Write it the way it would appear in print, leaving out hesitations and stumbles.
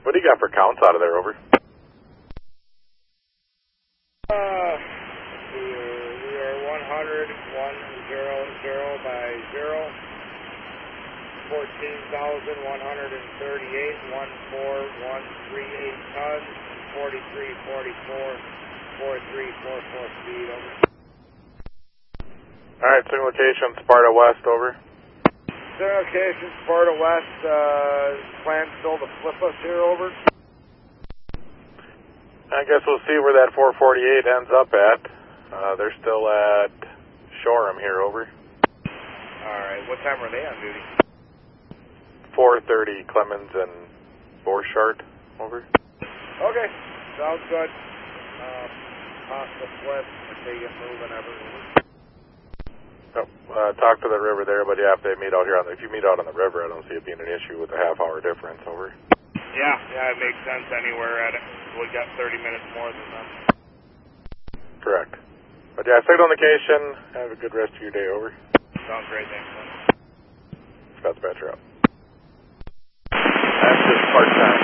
What do you got for counts out of there, over? We are 100, 100 by 0. 14,138, 14138 tons, 4344, 4344 speed, over. Alright, signal location, Sparta West, over. Signal location, Sparta West, plan still to flip us here, over. I guess we'll see where that 448 ends up at. They're still at Shoreham here, over. Alright, what time are they on duty? 430 Clemens and Borchardt, over. Okay, sounds good. Possible flip if they get moving ever. Talk to the river there, but yeah, if they meet out here if you meet out on the river, I don't see it being an issue with a half-hour difference, over. Yeah, it makes sense anywhere at it. We got 30 minutes more than them. Correct. But yeah, signal location. Have a good rest of your day, over. Sounds great, thanks, man. Scott's Dispatcher out. That's just part-time.